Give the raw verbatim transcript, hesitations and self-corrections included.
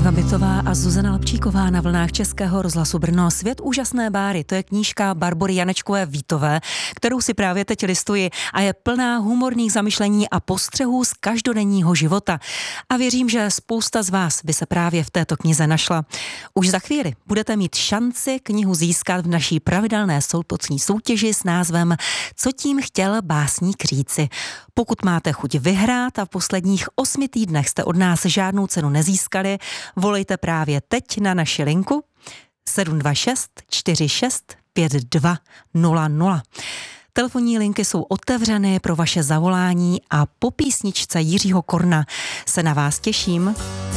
Iva Bitová a Zuzana Lapčíková na vlnách Českého rozhlasu Brno. Svět úžasné báry, to je knížka Barbory Janečkové Vítové, kterou si právě teď listuji a je plná humorných zamyšlení a postřehů z každodenního života. A věřím, že spousta z vás by se právě v této knize našla. Už za chvíli budete mít šanci knihu získat v naší pravidelné soutěžní soutěži s názvem Co tím chtěl básník říci. Pokud máte chuť vyhrát a v posledních osmi týdnech jste od nás žádnou cenu nezískali, volejte právě teď na naši linku sedm dva šest čtyři šest pět dva nula nula. Telefonní linky jsou otevřeny pro vaše zavolání a po písničce Jiřího Korna se na vás těším.